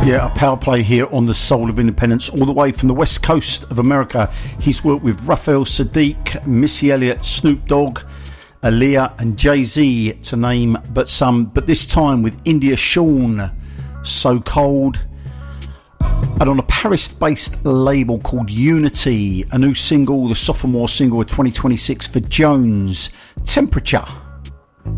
Yeah, a power play here on the Soul of Independence, all the way from the west coast of America. He's worked with Raphael Sadiq, Missy Elliott, Snoop Dogg, Aaliyah and Jay-Z, to name but some, but this time with India Shawn, So Cold. And on a Paris-based label called Unity, a new single, the sophomore single of 2026 for Jones, Temperature.